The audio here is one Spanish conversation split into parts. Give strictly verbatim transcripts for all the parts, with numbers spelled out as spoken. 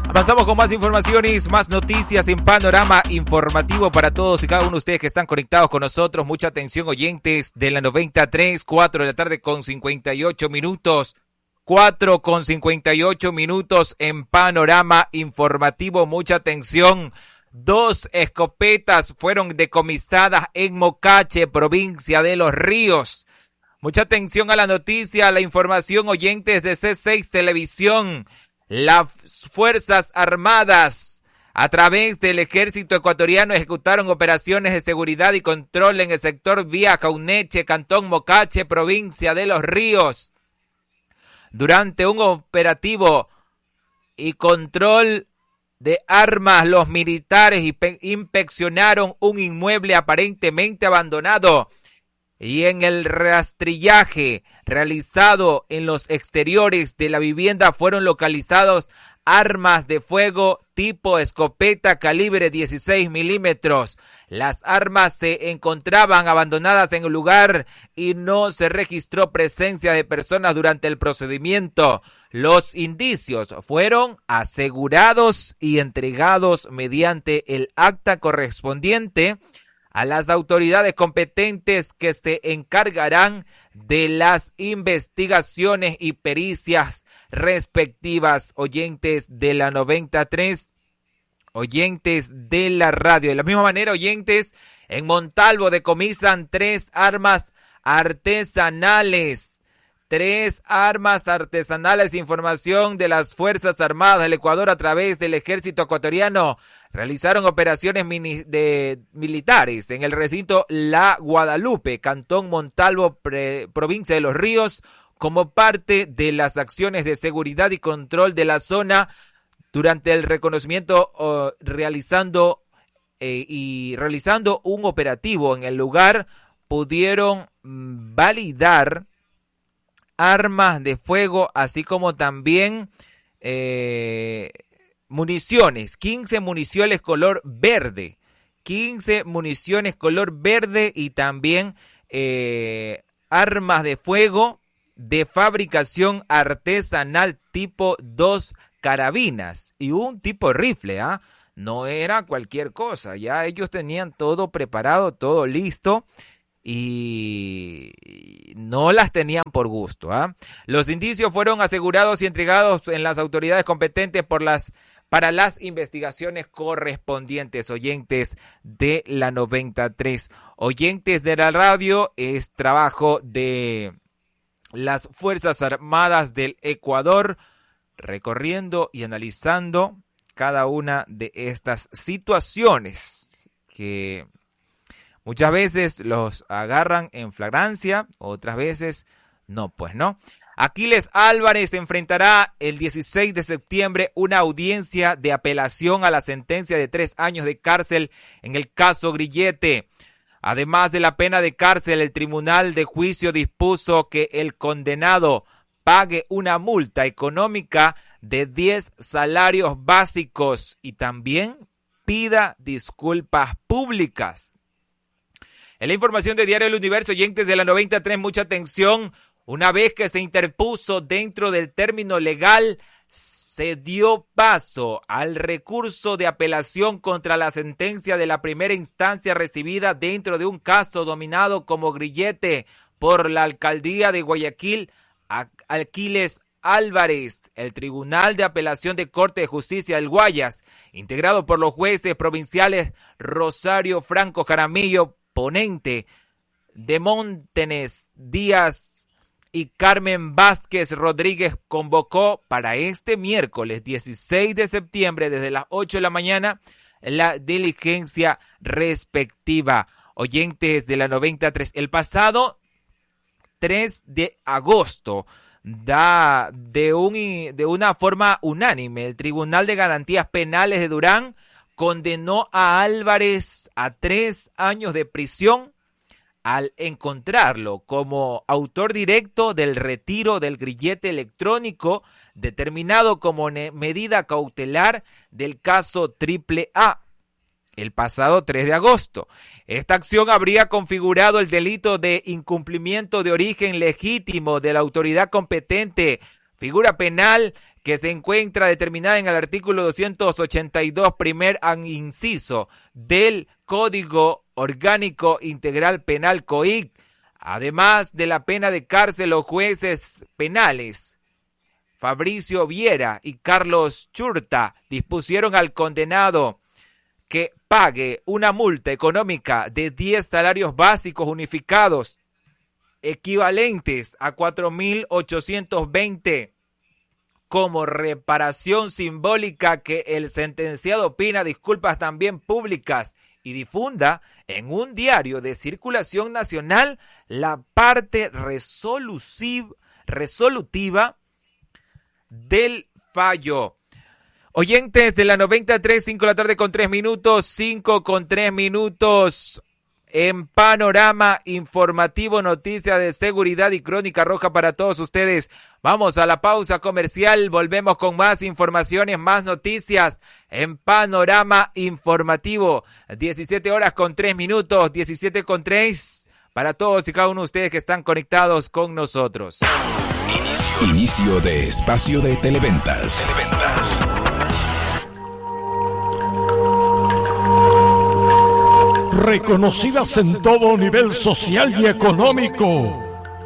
Avanzamos con más informaciones, más noticias en Panorama Informativo para todos y cada uno de ustedes que están conectados con nosotros. Mucha atención, oyentes de la noventa y tres, cuatro de la tarde con cincuenta y ocho minutos. cuatro con cincuenta y ocho minutos en Panorama Informativo. Mucha atención. Dos escopetas fueron decomisadas en Mocache, provincia de Los Ríos. Mucha atención a la noticia, a la información, oyentes de C seis Televisión. Las Fuerzas Armadas, a través del Ejército Ecuatoriano, ejecutaron operaciones de seguridad y control en el sector Vía Jauneche, Cantón Mocache, provincia de Los Ríos. Durante un operativo y control de armas, los militares inspeccionaron un inmueble aparentemente abandonado y en el rastrillaje realizado en los exteriores de la vivienda fueron localizados armas de fuego tipo escopeta calibre dieciséis milímetros. Las armas se encontraban abandonadas en el lugar y no se registró presencia de personas durante el procedimiento. Los indicios fueron asegurados y entregados mediante el acta correspondiente a las autoridades competentes que se encargarán de las investigaciones y pericias respectivas. Oyentes de la noventa y tres, oyentes de la radio. De la misma manera, oyentes, en Montalvo decomisan tres armas artesanales. Tres armas artesanales, información de las Fuerzas Armadas del Ecuador a través del Ejército Ecuatoriano. Realizaron operaciones mini de militares en el recinto La Guadalupe, Cantón Montalvo, pre, provincia de Los Ríos, como parte de las acciones de seguridad y control de la zona durante el reconocimiento uh, realizando eh, y realizando un operativo en el lugar. Pudieron mm, validar armas de fuego, así como también eh, municiones, quince municiones color verde, quince municiones color verde y también eh, armas de fuego de fabricación artesanal tipo dos carabinas y un tipo rifle, ¿ah? ¿eh? No era cualquier cosa, ya ellos tenían todo preparado, todo listo. Y no las tenían por gusto. ¿eh? Los indicios fueron asegurados y entregados en las autoridades competentes por las, para las investigaciones correspondientes. Oyentes de la noventa y tres. Oyentes de la radio, es trabajo de las Fuerzas Armadas del Ecuador, recorriendo y analizando cada una de estas situaciones que muchas veces los agarran en flagrancia, otras veces no, pues no. Aquiles Álvarez enfrentará el dieciséis de septiembre una audiencia de apelación a la sentencia de tres años de cárcel en el caso Grillete. Además de la pena de cárcel, el Tribunal de Juicio dispuso que el condenado pague una multa económica de diez salarios básicos y también pida disculpas públicas. En la información de Diario El Universo, oyentes de la noventa y tres, mucha atención. Una vez que se interpuso dentro del término legal, se dio paso al recurso de apelación contra la sentencia de la primera instancia recibida dentro de un caso dominado como Grillete por la alcaldía de Guayaquil. Aquiles Álvarez, el Tribunal de Apelación de Corte de Justicia del Guayas, integrado por los jueces provinciales Rosario Franco Jaramillo, ponente, de Montenes Díaz y Carmen Vázquez Rodríguez, convocó para este miércoles dieciséis de septiembre desde las ocho de la mañana la diligencia respectiva. Oyentes de la noventa y tres, el pasado tres de agosto, da de, un, de una forma unánime, el Tribunal de Garantías Penales de Durán condenó a Álvarez a tres años de prisión al encontrarlo como autor directo del retiro del grillete electrónico determinado como medida cautelar del caso Triple A el pasado tres de agosto. Esta acción habría configurado el delito de incumplimiento de origen legítimo de la autoridad competente, figura penal que se encuentra determinada en el artículo doscientos ochenta y dos, primer inciso del Código Orgánico Integral Penal C O I C. Además de la pena de cárcel, los jueces penales Fabricio Viera y Carlos Churta dispusieron al condenado que pague una multa económica de diez salarios básicos unificados, equivalentes a cuatro mil ochocientos veinte, como reparación simbólica, que el sentenciado pida disculpas también públicas y difunda en un diario de circulación nacional la parte resolutiva, resolutiva del fallo. Oyentes de la noventa y tres, cinco de la tarde con tres minutos, cinco con tres minutos, en Panorama Informativo, noticias de seguridad y crónica roja para todos ustedes. Vamos a la pausa comercial, volvemos con más informaciones, más noticias en Panorama Informativo. diecisiete horas con tres minutos, diecisiete con tres, para todos y cada uno de ustedes que están conectados con nosotros. Inicio, Inicio de espacio de televentas. televentas. Reconocidas en todo nivel social y económico,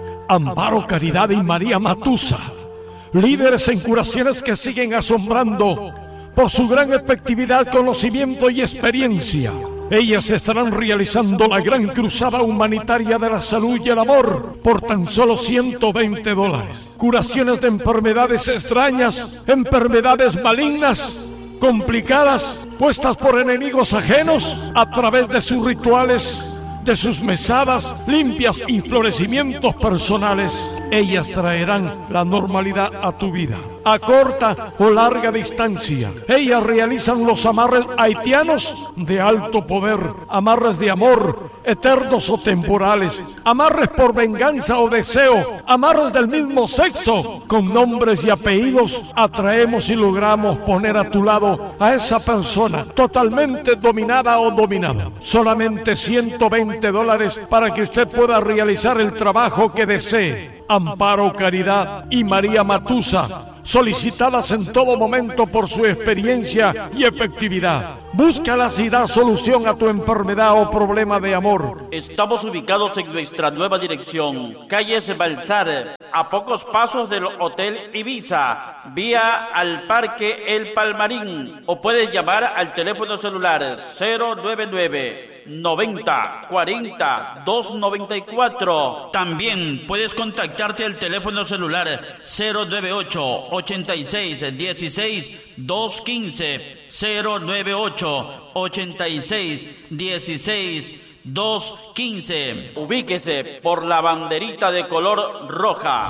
Amparo Caridad y María Matusa, líderes en curaciones que siguen asombrando por su gran efectividad, conocimiento y experiencia. Ellas estarán realizando la gran cruzada humanitaria de la salud y el amor por tan solo ciento veinte dólares. Curaciones de enfermedades extrañas, enfermedades malignas, complicadas, puestas por enemigos ajenos a través de sus rituales, de sus mesadas limpias y florecimientos personales. Ellas traerán la normalidad a tu vida, a corta o larga distancia. Ellas realizan los amarres haitianos de alto poder, amarres de amor, eternos o temporales, amarres por venganza o deseo, amarres del mismo sexo. Con nombres y apellidos atraemos y logramos poner a tu lado a esa persona totalmente dominada o dominado. Solamente ciento veinte dólares para que usted pueda realizar el trabajo que desee. Amparo Caridad y María Matusa, solicitadas en todo momento por su experiencia y efectividad. Búscalas y da solución a tu enfermedad o problema de amor. Estamos ubicados en nuestra nueva dirección, calle Balsar, a pocos pasos del Hotel Ibiza, vía al Parque El Palmarín, o puedes llamar al teléfono celular cero noventa y nueve, noventa, cuarenta, doscientos noventa y cuatro. También puedes contactarte al teléfono celular cero noventa y ocho, ochenta y seis, dieciséis, doscientos quince, cero noventa y ocho, ochenta y seis, dieciséis, doscientos quince. Ubíquese por la banderita de color roja.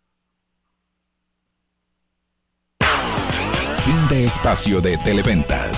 Fin de espacio de televentas.